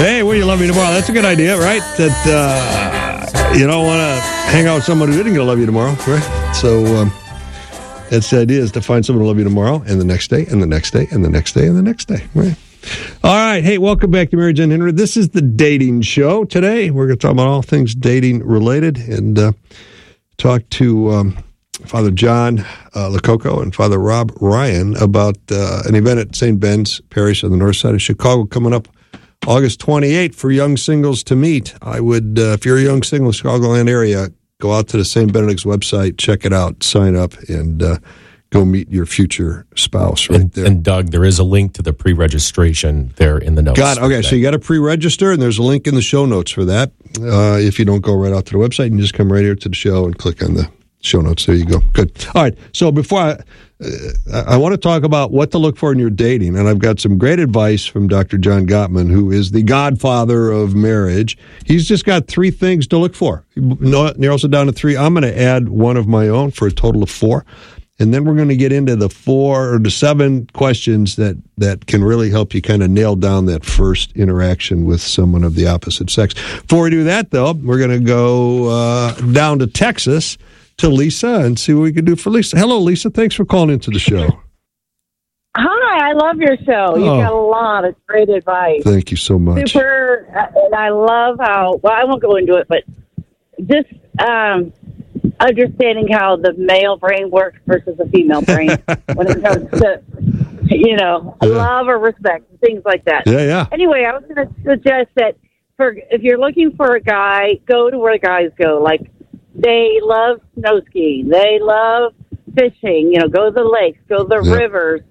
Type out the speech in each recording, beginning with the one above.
Hey, will you love me tomorrow? That's a good idea, right? That you don't want to hang out with someone who isn't going to love you tomorrow, right? So that's the idea, is to find someone to love you tomorrow and the next day and the next day and the next day and the next day, right? All right. Hey, welcome back to Mary Jen Henry. This is the dating show. Today, we're going to talk about all things dating related and talk to Father John Lococo and Father Rob Ryan about an event at St. Ben's Parish on the north side of Chicago coming up August 28th for young singles to meet. I would, if you're a young single in the Chicagoland area, go out to the St. Benedict's website, check it out, sign up, and go meet your future spouse there. And Doug, there is a link to the pre-registration there in the notes. Okay, so you got to pre-register, and there's a link in the show notes for that. If you don't go right out to the website, you can just come right here to the show and click on the show notes. There you go. Good. All right, so before I want to talk about what to look for in your dating, and I've got some great advice from Dr. John Gottman, who is the godfather of marriage. He's just got 3 things to look for. He narrows it down to 3. I'm going to add one of my own for a total of 4. And then we're going to get into the 4 or the 7 questions that can really help you kind of nail down that first interaction with someone of the opposite sex. Before we do that, though, we're going to go down to Texas to Lisa and see what we can do for Lisa. Hello, Lisa. Thanks for calling into the show. Hi, I love your show. You've got a lot of great advice. Thank you so much. Super, and I love how, well, I won't go into it, but just understanding how the male brain works versus the female brain when it comes to, love or respect, things like that. Yeah. Anyway, I was going to suggest that if you're looking for a guy, go to where guys go. Like, they love snow skiing. They love fishing. Go to the lakes, go to the rivers.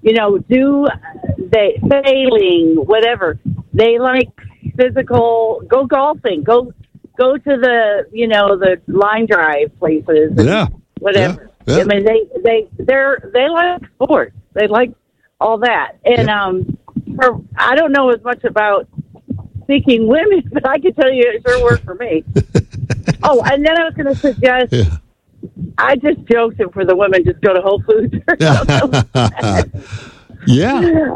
Sailing, whatever. They like physical. Go golfing. Go to the the line drive places. Whatever. Yeah. I mean, they like sports. They like all that. And I don't know as much about seeking women, but I can tell you it sure worked for me. Oh, and then I was going to suggest, I just joked that for the women, just go to Whole Foods or something. Yeah.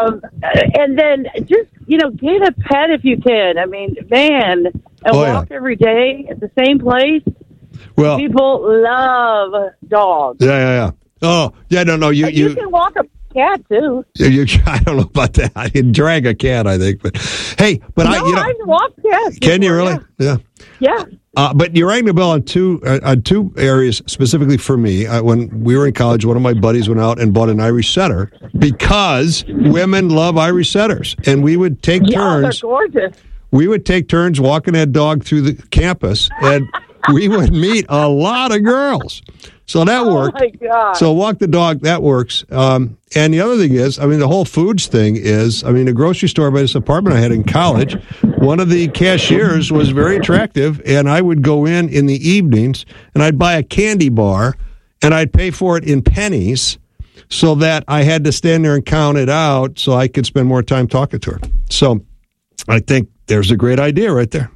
And then just, get a pet if you can. I mean, man, and walk every day at the same place. Well, people love dogs. Yeah. Oh, yeah, no. You can walk a cat too. I don't know about that. I can drag a cat, I think, but hey, I've walked cats. Can you really? Yeah. But you're ringing a bell on two areas specifically for me. When we were in college, one of my buddies went out and bought an Irish setter because women love Irish setters, and we would take turns. They're gorgeous. We would take turns walking that dog through the campus, and we would meet a lot of girls. So that worked. Oh, my God. So walk the dog, that works. And the other thing is, the Whole Foods thing is, the grocery store by this apartment I had in college, one of the cashiers was very attractive, and I would go in the evenings, and I'd buy a candy bar, and I'd pay for it in pennies so that I had to stand there and count it out so I could spend more time talking to her. So I think there's a great idea right there.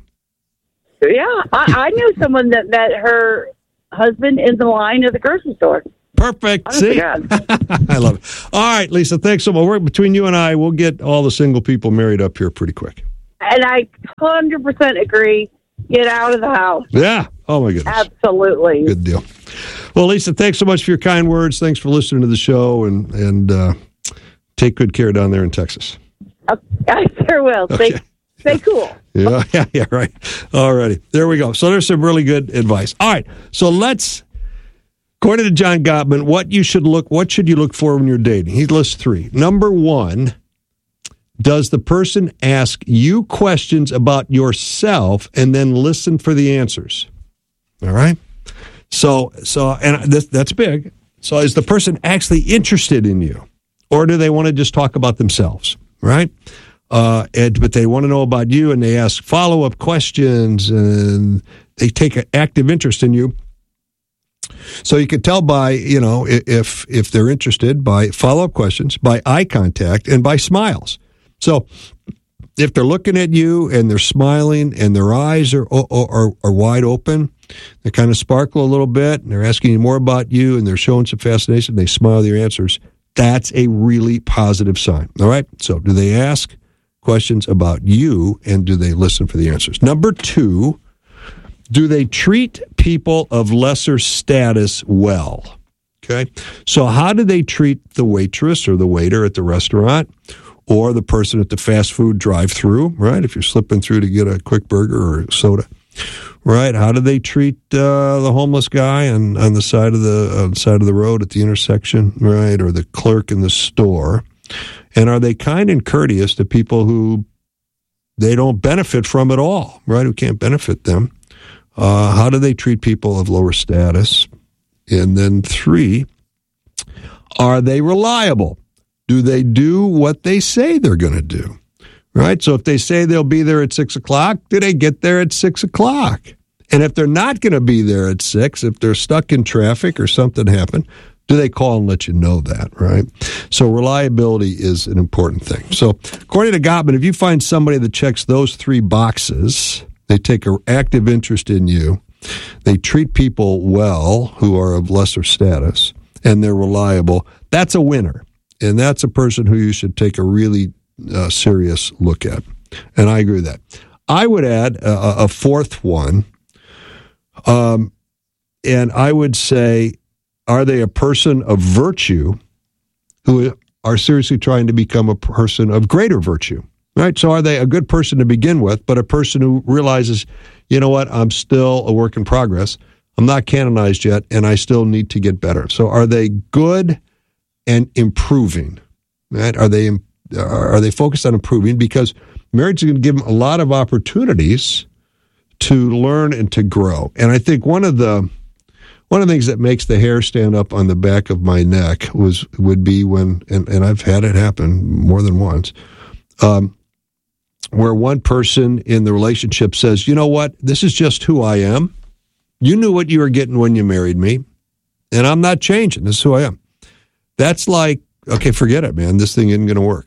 Yeah, I knew someone that met her husband in the line at the grocery store. Perfect. See? I love it. All right, Lisa, thanks so much. Between you and I, we'll get all the single people married up here pretty quick. And I 100% agree. Get out of the house. Yeah. Oh, my goodness. Absolutely. Good deal. Well, Lisa, thanks so much for your kind words. Thanks for listening to the show, and take good care down there in Texas. I sure will. Okay. Stay cool. Yeah, right. All righty. There we go. So there's some really good advice. All right. So according to John Gottman, what should you look for when you're dating? He lists 3. Number 1, does the person ask you questions about yourself and then listen for the answers? All right. So and that's big. So is the person actually interested in you, or do they want to just talk about themselves? Right. But they want to know about you, and they ask follow-up questions, and they take an active interest in you. So you can tell by, if they're interested, by follow-up questions, by eye contact, and by smiles. So if they're looking at you and they're smiling and their eyes are wide open, they kind of sparkle a little bit, and they're asking you more about you, and they're showing some fascination, they smile at your answers, that's a really positive sign. All right? So do they ask questions about you, and do they listen for the answers? Number 2, do they treat people of lesser status well? Okay, so how do they treat the waitress or the waiter at the restaurant, or the person at the fast food drive-through, right? If you're slipping through to get a quick burger or soda, right? How do they treat the homeless guy on the side of the road at the intersection, right? Or the clerk in the store? And are they kind and courteous to people who they don't benefit from at all, right? Who can't benefit them? How do they treat people of lower status? And then 3, are they reliable? Do they do what they say they're going to do? Right? So if they say they'll be there at 6 o'clock, do they get there at 6 o'clock? And if they're not going to be there at 6, if they're stuck in traffic or something happened, do they call and let you know that, right? So reliability is an important thing. So according to Gottman, if you find somebody that checks those 3 boxes, they take an active interest in you, they treat people well who are of lesser status, and they're reliable, that's a winner. And that's a person who you should take a really serious look at. And I agree with that. I would add a 4th one, and I would say, are they a person of virtue who are seriously trying to become a person of greater virtue? Right? So are they a good person to begin with, but a person who realizes, you know what, I'm still a work in progress. I'm not canonized yet, and I still need to get better. So are they good and improving? Right? Are they focused on improving? Because marriage is going to give them a lot of opportunities to learn and to grow. And I think one of the things that makes the hair stand up on the back of my neck would be when, and I've had it happen more than once, where one person in the relationship says, you know what, this is just who I am. You knew what you were getting when you married me, and I'm not changing. This is who I am. That's like, okay, forget it, man. This thing isn't going to work.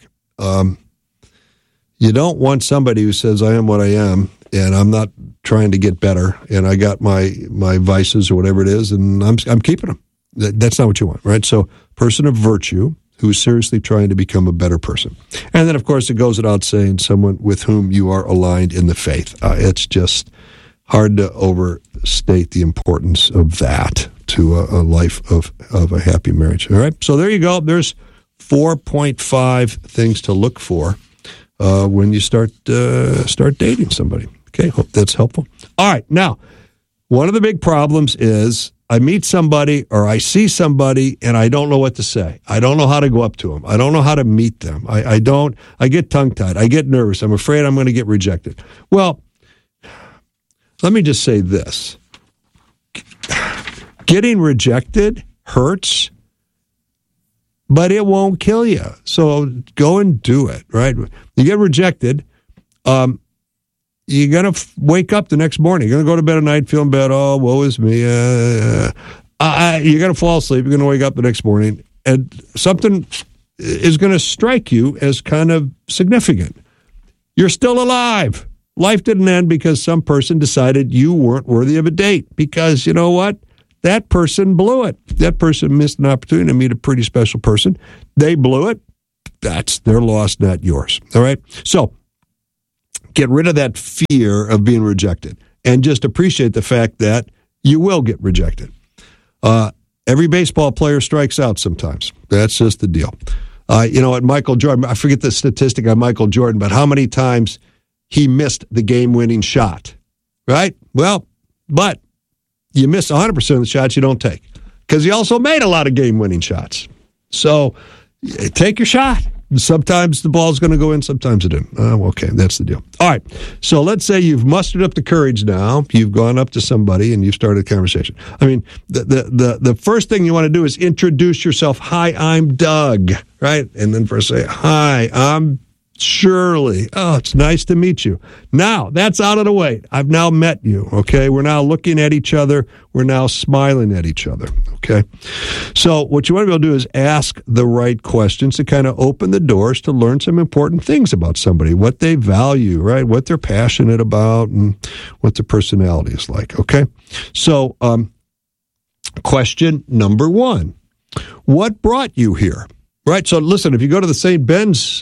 You don't want somebody who says, I am what I am, and I'm not trying to get better, and I got my vices or whatever it is, and I'm keeping them. That's not what you want, right? So, person of virtue who's seriously trying to become a better person. And then, of course, it goes without saying, someone with whom you are aligned in the faith. It's just hard to overstate the importance of that to a life of a happy marriage. All right, so there you go. There's 4.5 things to look for when you start dating somebody. Okay, hope that's helpful. All right, now, one of the big problems is I meet somebody or I see somebody and I don't know what to say. I don't know how to go up to them. I don't know how to meet them. I get tongue-tied. I get nervous. I'm afraid I'm going to get rejected. Well, let me just say this. Getting rejected hurts, but it won't kill you. So go and do it, right? You get rejected, you're going to wake up the next morning. You're going to go to bed at night feeling bad. Oh, woe is me. You're going to fall asleep. You're going to wake up the next morning, and something is going to strike you as kind of significant. You're still alive. Life didn't end because some person decided you weren't worthy of a date. Because you know what? That person blew it. That person missed an opportunity to meet a pretty special person. They blew it. That's their loss, not yours. All right? So get rid of that fear of being rejected and just appreciate the fact that you will get rejected. Every baseball player strikes out sometimes. That's just the deal. You know what, Michael Jordan, I forget the statistic on Michael Jordan, but how many times he missed the game-winning shot, right? Well, but you miss 100% of the shots you don't take because he also made a lot of game-winning shots. So take your shot. Sometimes the ball's going to go in, sometimes it didn't. Okay, that's the deal. All right, so let's say you've mustered up the courage now. You've gone up to somebody and you've started a conversation. I mean, the first thing you want to do is introduce yourself. Hi, I'm Doug, right? And then first say, hi, I'm Shirley. Oh, it's nice to meet you. Now, that's out of the way. I've now met you, okay? We're now looking at each other. We're now smiling at each other, okay? So what you want to be able to do is ask the right questions to kind of open the doors to learn some important things about somebody, what they value, right? What they're passionate about and what their personality is like, okay? So question number 1, what brought you here? Right. So listen, if you go to the St. Ben's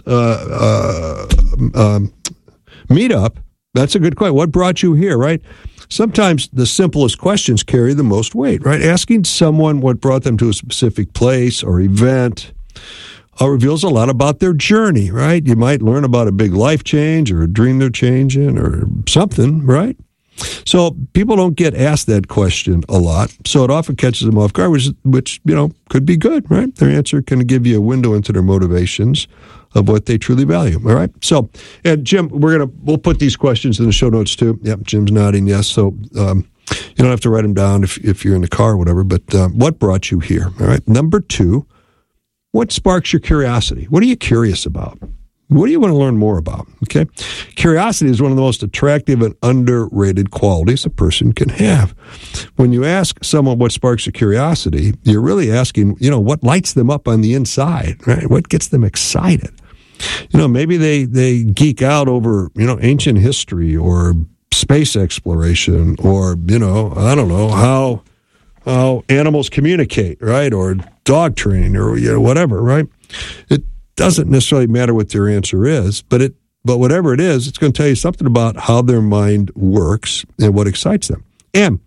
meetup, that's a good question. What brought you here, right? Sometimes the simplest questions carry the most weight, right? Asking someone what brought them to a specific place or event reveals a lot about their journey, right? You might learn about a big life change or a dream they're changing or something, right? So people don't get asked that question a lot, so it often catches them off guard, which could be good, right? Their answer can give you a window into their motivations of what they truly value. All right. So, and Jim, we'll put these questions in the show notes too. Yep, Jim's nodding yes. So you don't have to write them down if you're in the car or whatever. But what brought you here? All right. Number 2, what sparks your curiosity? What are you curious about? What do you want to learn more about? Okay. Curiosity is one of the most attractive and underrated qualities a person can have. When you ask someone what sparks your curiosity, you're really asking, what lights them up on the inside, right? What gets them excited? Maybe they geek out over, ancient history or space exploration or, I don't know, how animals communicate, right? Or dog training or, whatever, right? It doesn't necessarily matter what their answer is, but whatever it is, it's going to tell you something about how their mind works and what excites them. And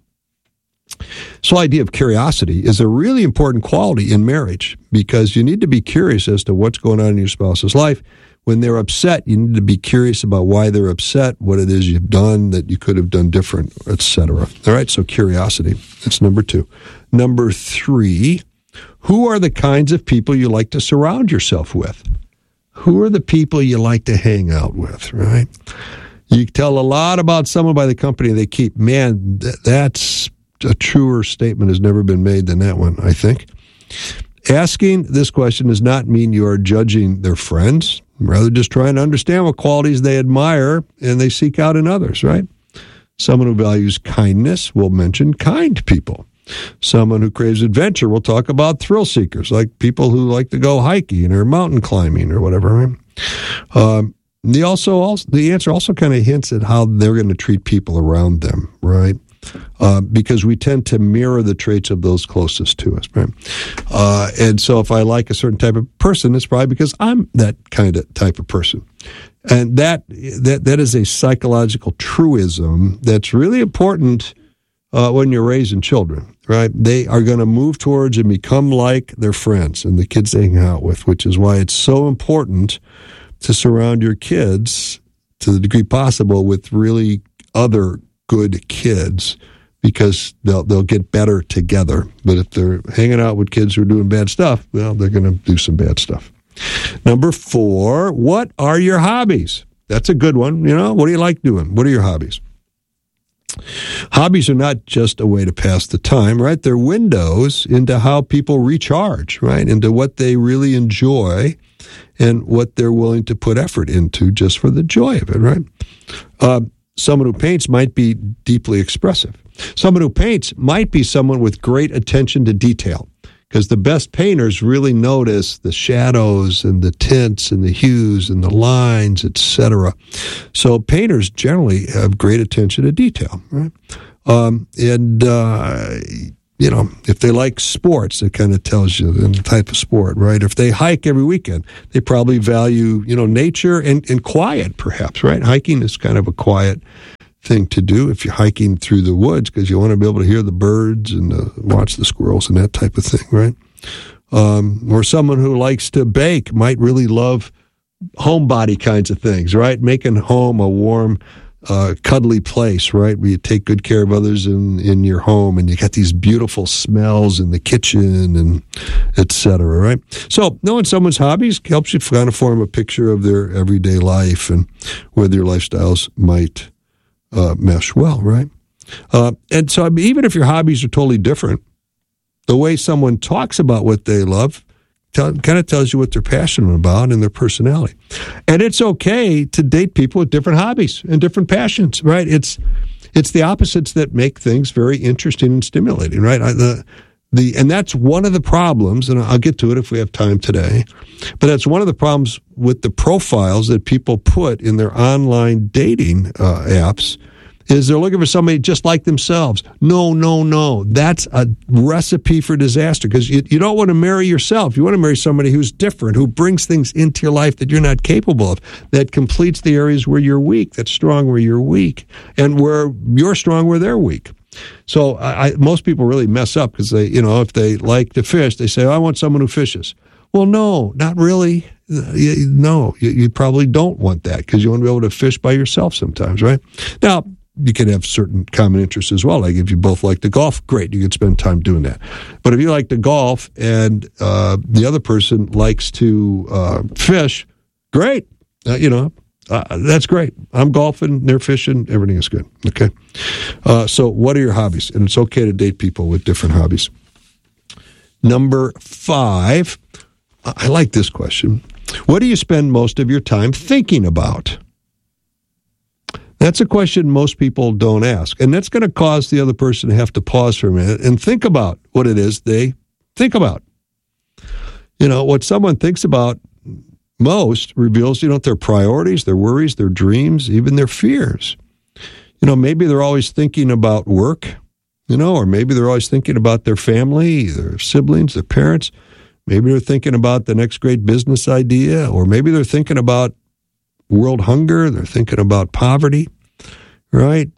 this whole idea of curiosity is a really important quality in marriage because you need to be curious as to what's going on in your spouse's life. When they're upset, you need to be curious about why they're upset, what it is you've done that you could have done different, etc. All right, so curiosity. That's number 2. Number 3, who are the kinds of people you like to surround yourself with? Who are the people you like to hang out with, right? You tell a lot about someone by the company they keep. Man, that's a truer statement has never been made than that one, I think. Asking this question does not mean you are judging their friends, rather just trying to understand what qualities they admire and they seek out in others, right? Someone who values kindness will mention kind people. Someone who craves adventure will talk about thrill seekers, like people who like to go hiking or mountain climbing or whatever, right? The answer also kind of hints at how they're going to treat people around them, right? Because we tend to mirror the traits of those closest to us, right? And so if I like a certain type of person, it's probably because I'm that kind of type of person. And that is a psychological truism that's really important when you're raising children, right? They are going to move towards and become like their friends and the kids they hang out with, which is why it's so important to surround your kids to the degree possible with really other good kids, because they'll get better together. But if they're hanging out with kids who are doing bad stuff, well, they're going to do some bad stuff. Number 4, what are your hobbies? That's a good one. What do you like doing? What are your hobbies? Hobbies are not just a way to pass the time, right? They're windows into how people recharge, right? Into what they really enjoy and what they're willing to put effort into just for the joy of it, right? Someone who paints might be deeply expressive. Someone who paints might be someone with great attention to detail, because the best painters really notice the shadows and the tints and the hues and the lines, etc. So painters generally have great attention to detail, right? If they like sports, it kind of tells you the type of sport, right? If they hike every weekend, they probably value, nature and quiet, perhaps, right? Hiking is kind of a quiet thing to do if you're hiking through the woods, because you want to be able to hear the birds and watch the squirrels and that type of thing, right? Or someone who likes to bake might really love homebody kinds of things, right? Making home a warm, cuddly place, right? Where you take good care of others in your home, and you got these beautiful smells in the kitchen, and et cetera, right? So knowing someone's hobbies helps you kind of form a picture of their everyday life and where their lifestyles might mesh well, right? And so even if your hobbies are totally different, the way someone talks about what they love kind of tells you what they're passionate about and their personality. And it's okay to date people with different hobbies and different passions, right? It's the opposites that make things very interesting and stimulating, right? And that's one of the problems, and I'll get to it if we have time today, but that's one of the problems with the profiles that people put in their online dating apps, is they're looking for somebody just like themselves. No. That's a recipe for disaster because you don't want to marry yourself. You want to marry somebody who's different, who brings things into your life that you're not capable of, that completes the areas where you're weak, that's strong where you're weak, and where you're strong where they're weak. So most people really mess up because they, if they like to fish, they say, I want someone who fishes. Well, no, not really. No, you probably don't want that because you want to be able to fish by yourself sometimes, right? Now, you can have certain common interests as well. Like if you both like to golf, great, you can spend time doing that. But if you like to golf and the other person likes to fish, great. That's great. I'm golfing, they're fishing, everything is good. Okay. So what are your hobbies? And it's okay to date people with different hobbies. Number 5, I like this question. What do you spend most of your time thinking about? That's a question most people don't ask. And that's going to cause the other person to have to pause for a minute and think about what it is they think about. What someone thinks about most reveals, their priorities, their worries, their dreams, even their fears. Maybe they're always thinking about work, or maybe they're always thinking about their family, their siblings, their parents. Maybe they're thinking about the next great business idea, or maybe they're thinking about world hunger. They're thinking about poverty, right?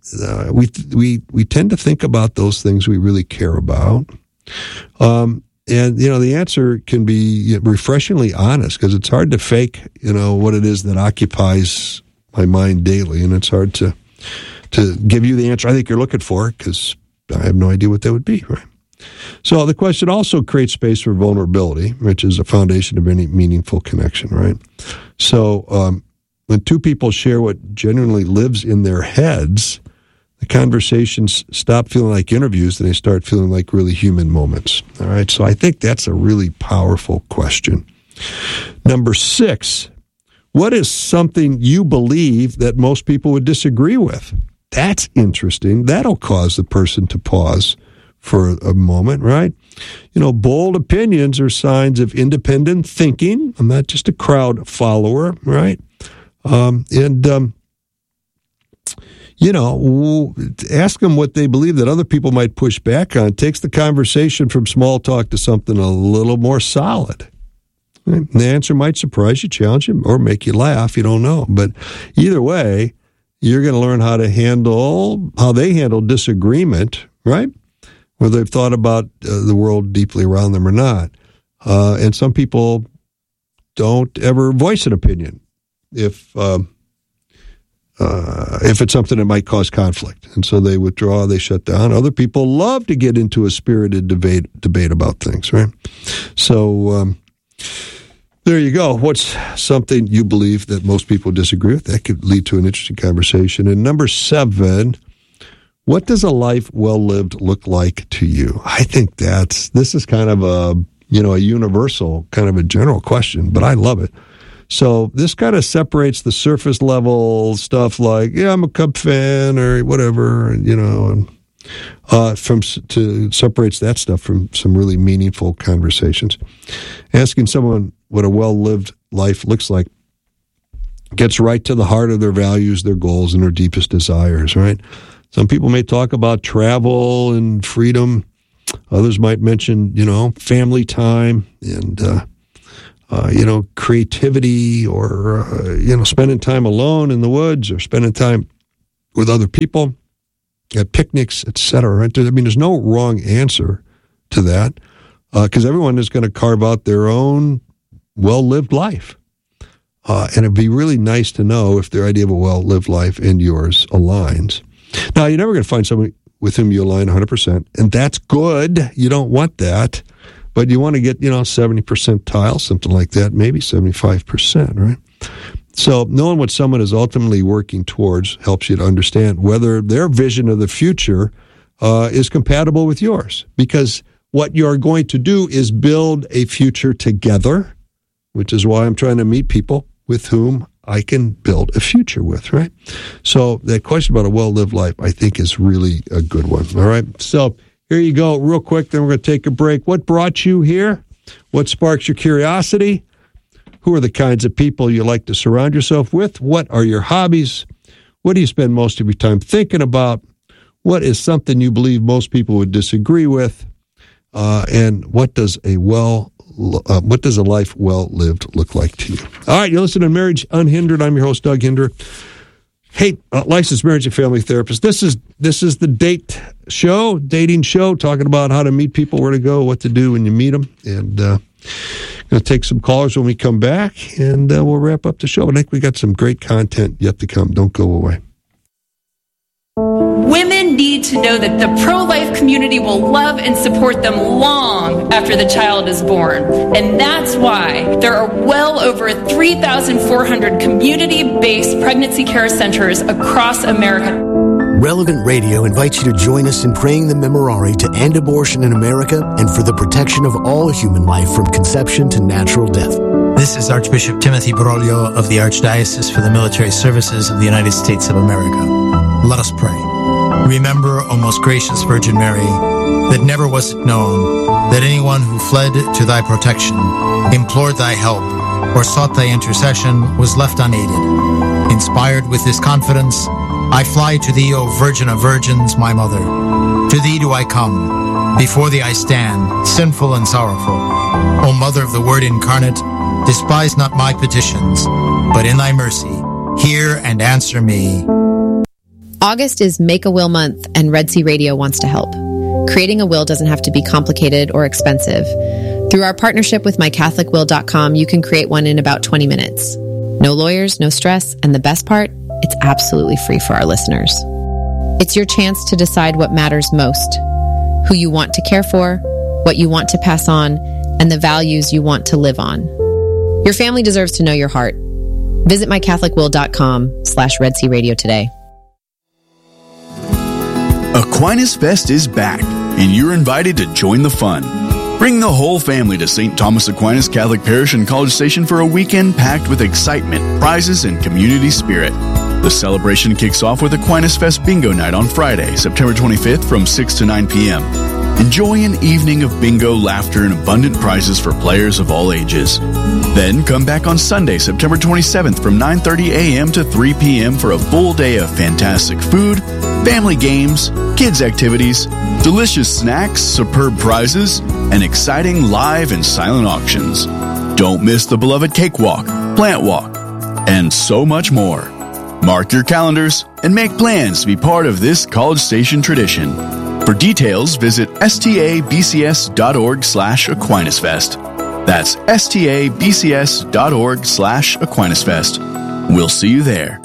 We tend to think about those things we really care about. And, the answer can be refreshingly honest because it's hard to fake, what it is that occupies my mind daily. And it's hard to give you the answer I think you're looking for because I have no idea what that would be, right? So the question also creates space for vulnerability, which is a foundation of any meaningful connection, right? So when two people share what genuinely lives in their heads, the conversations stop feeling like interviews and they start feeling like really human moments. All right. So I think that's a really powerful question. Number 6, what is something you believe that most people would disagree with? That's interesting. That'll cause the person to pause for a moment, right? Bold opinions are signs of independent thinking. I'm not just a crowd follower, right? Ask them what they believe that other people might push back on. Takes the conversation from small talk to something a little more solid. Right? The answer might surprise you, challenge you, or make you laugh. You don't know. But either way, you're going to learn how they handle disagreement, right? Whether they've thought about the world deeply around them or not. And some people don't ever voice an opinion if it's something that might cause conflict. And so they withdraw, they shut down. Other people love to get into a spirited debate about things, right? So there you go. What's something you believe that most people disagree with? That could lead to an interesting conversation. And number 7, what does a life well lived look like to you? I think this is kind of a universal, kind of a general question, but I love it. So this kind of separates the surface level stuff like, I'm a Cub fan or whatever, separates that stuff from some really meaningful conversations. Asking someone what a well-lived life looks like gets right to the heart of their values, their goals, and their deepest desires, right? Some people may talk about travel and freedom. Others might mention, family time and, creativity or, spending time alone in the woods or spending time with other people at picnics, etc. Right? There's no wrong answer to that because everyone is going to carve out their own well-lived life. And it'd be really nice to know if their idea of a well-lived life and yours aligns. Now, you're never going to find somebody with whom you align 100%, and that's good. You don't want that. But you want to get, 70 percentile, something like that, maybe 75%, right? So knowing what someone is ultimately working towards helps you to understand whether their vision of the future is compatible with yours. Because what you're going to do is build a future together, which is why I'm trying to meet people with whom I can build a future with, right? So that question about a well-lived life, I think, is really a good one, all right? So here you go, real quick, then we're going to take a break. What brought you here? What sparks your curiosity? Who are the kinds of people you like to surround yourself with? What are your hobbies? what do you spend most of your time thinking about? What is something you believe most people would disagree with? And what does a life well lived look like to you? All right, you're listening to Marriage Unhindered. I'm your host, Doug Hinder. Hey, licensed marriage and family therapist. This is the dating show, talking about how to meet people, where to go, what to do when you meet them. And going to take some callers when we come back, and we'll wrap up the show. I think we got some great content yet to come. Don't go away. Women need to know that the pro-life community will love and support them long after the child is born. And that's why there are well over 3,400 community-based pregnancy care centers across America. Relevant Radio invites you to join us in praying the Memorare to end abortion in America and for the protection of all human life from conception to natural death. This is Archbishop Timothy Broglio of the Archdiocese for the Military Services of the United States of America. Let us pray. Remember, O most gracious Virgin Mary, that never was it known that anyone who fled to thy protection, implored thy help, or sought thy intercession was left unaided. Inspired with this confidence, I fly to thee, O Virgin of Virgins, my Mother. To thee do I come. Before thee I stand, sinful and sorrowful. O Mother of the Word incarnate, despise not my petitions, but in thy mercy, hear and answer me. August is Make a Will Month, and Red Sea Radio wants to help. Creating a will doesn't have to be complicated or expensive. Through our partnership with MyCatholicWill.com, you can create one in about 20 minutes. No lawyers, no stress, and the best part, it's absolutely free for our listeners. It's your chance to decide what matters most, who you want to care for, what you want to pass on, and the values you want to live on. Your family deserves to know your heart. Visit MyCatholicWill.com/Red Sea Radio today. Aquinas Fest is back, and you're invited to join the fun. Bring the whole family to St. Thomas Aquinas Catholic Parish in College Station for a weekend packed with excitement, prizes, and community spirit. The celebration kicks off with Aquinas Fest Bingo Night on Friday, September 25th from 6 to 9 p.m. Enjoy an evening of bingo, laughter, and abundant prizes for players of all ages. Then come back on Sunday, September 27th from 9:30 a.m. to 3 p.m. for a full day of fantastic food, family games, kids activities, delicious snacks, superb prizes, and exciting live and silent auctions. Don't miss the beloved cakewalk, plant walk, and so much more. Mark your calendars and make plans to be part of this College Station tradition. For details, visit stabcs.org/AquinasFest. That's stabcs.org/AquinasFest. We'll see you there.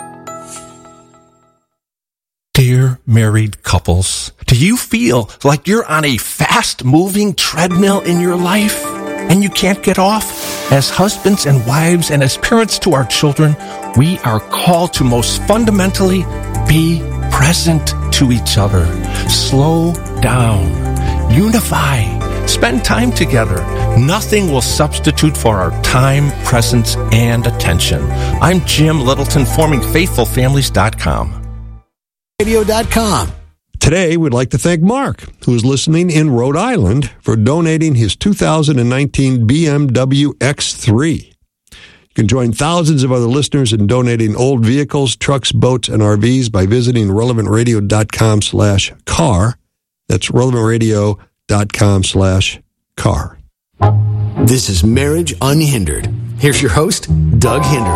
Dear married couples, do you feel like you're on a fast-moving treadmill in your life and you can't get off? As husbands and wives and as parents to our children, we are called to most fundamentally be present to each other. Slow down. Unify. Spend time together. Nothing will substitute for our time, presence, and attention. I'm Jim Littleton, forming FaithfulFamilies.com. Radio.com. Today, we'd like to thank Mark, who is listening in Rhode Island, for donating his 2019 BMW X3. You can join thousands of other listeners in donating old vehicles, trucks, boats, and RVs by visiting relevantradio.com/car. That's relevantradio.com/car. This is Marriage Unhindered. Here's your host, Doug Hinder.